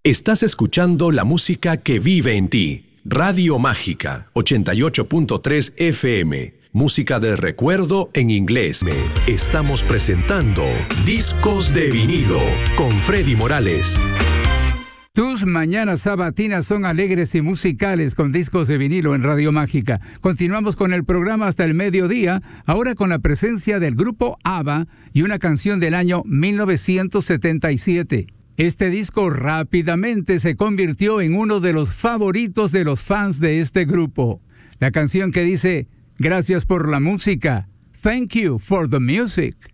Estás escuchando la música que vive en ti. Radio Mágica 88.3 FM. Música de recuerdo en inglés. Estamos presentando Discos de Vinilo con Freddy Morales. Tus mañanas sabatinas son alegres y musicales con Discos de Vinilo en Radio Mágica. Continuamos con el programa hasta el mediodía, ahora con la presencia del grupo ABBA y una canción del año 1977. Este disco rápidamente se convirtió en uno de los favoritos de los fans de este grupo. La canción que dice, gracias por la música. Thank you for the music.